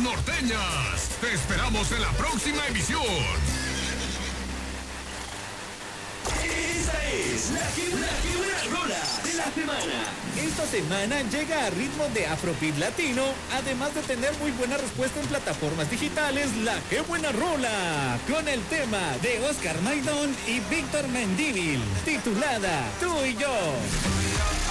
norteñas. Te esperamos en la próxima emisión. Esa es la que buena rola de la semana. Esta semana llega a ritmo de Afrobeat latino, además de tener muy buena respuesta en plataformas digitales, la que buena rola, con el tema de Oscar Maidón y Víctor Mendívil, titulada Tú y yo.